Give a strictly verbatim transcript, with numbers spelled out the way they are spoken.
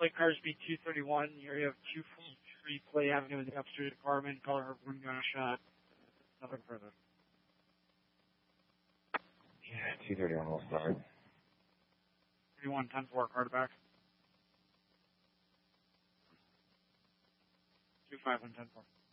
plate cars B two thirty-one, area of two forty-three Clay Avenue in the upstreet apartment. Caller heard one gunshot. Nothing further. Yeah, two thirty-one will start. thirty-one, ten four, card back. two five one, ten four.